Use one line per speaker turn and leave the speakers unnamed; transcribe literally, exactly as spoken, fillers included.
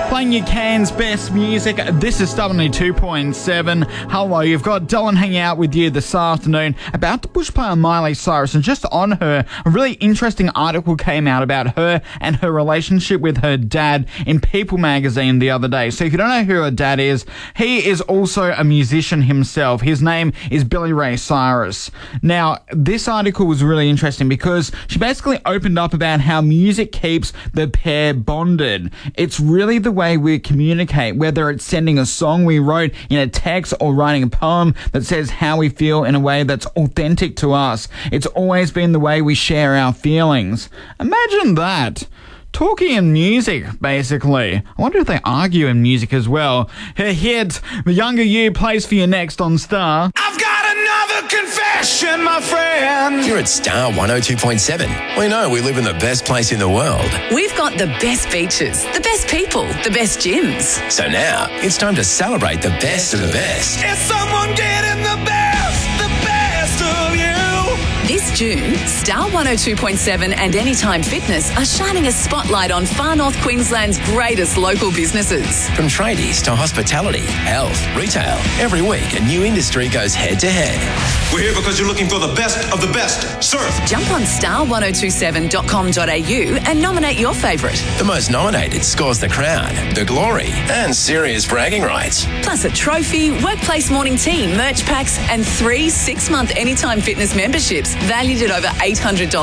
Playing your Cairns best music. This is Star ninety-two point seven. Hello, you've got Dylan hanging out with you this afternoon about the Bush player Miley Cyrus. And just on her, a really interesting article came out about her and her relationship with her dad in People magazine the other day. So if you don't know who her dad is, he is also a musician himself. His name is Billy Ray Cyrus. Now, this article was really interesting because she basically opened up about how music keeps the pair bonded. It's really the way we communicate, whether it's sending a song we wrote in a text or writing a poem that says how we feel in a way that's authentic to us. It's always been the way we share our feelings. Imagine that. Talking in music, basically. I wonder if they argue in music as well. Her hit, The Younger You, plays for you next on Star.
I've got another confession, my friend.
Here at Star one oh two point seven, we know we live in the best place in the world.
We've got the best beaches, the best people, the best gyms.
So now, it's time to celebrate the best of the best.
Is someone getting the best, the best of you?
This June, Star one oh two point seven and Anytime Fitness are shining a spotlight on Far North Queensland's greatest local businesses.
From tradies to hospitality, health, retail, every week a new industry goes head to head.
We're here because you're looking for the best of the best. Surf.
Jump on star ten twenty-seven dot com dot a u and nominate your favourite.
The most nominated scores the crown, the glory, and serious bragging rights.
Plus a trophy, workplace morning tea, merch packs, and three six-month Anytime Fitness memberships valued at over eight hundred dollars.